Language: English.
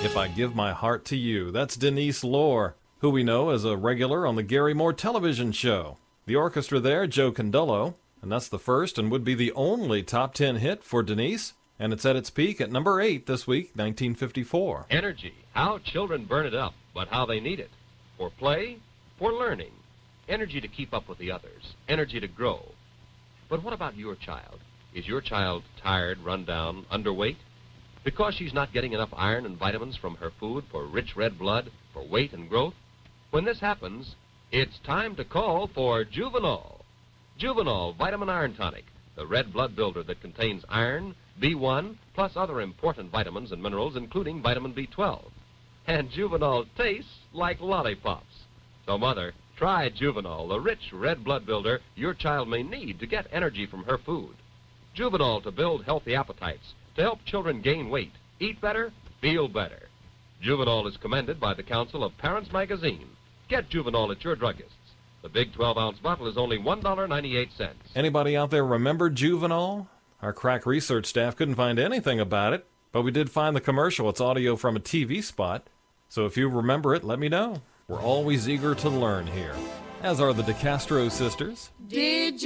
If I Give My Heart to You. That's Denise Lohr, who we know as a regular on the Gary Moore television show. The orchestra there, Joe Condolo, and that's the first and would be the only top 10 hit for Denise, and it's at its peak at number 8 this week, 1954. Energy, how children burn it up, but how they need it. For play, for learning. Energy to keep up with the others, energy to grow. But what about your child? Is your child tired, run down, underweight? Because she's not getting enough iron and vitamins from her food for rich red blood, for weight and growth? When this happens, it's time to call for Juvenol. Juvenol Vitamin Iron Tonic, the red blood builder that contains iron, B1, plus other important vitamins and minerals, including vitamin B12. And Juvenol tastes like lollipops. So, Mother, try Juvenol, the rich red blood builder your child may need to get energy from her food. Juvenol to build healthy appetites, to help children gain weight, eat better, feel better. Juvenol is commended by the Council of Parents Magazine. Get Juvenol at your druggist's. The big 12-ounce bottle is only $1.98. Anybody out there remember Juvenol? Our crack research staff couldn't find anything about it, but we did find the commercial. It's audio from a TV spot. So if you remember it, let me know. We're always eager to learn here, as are the DeCastro sisters. Did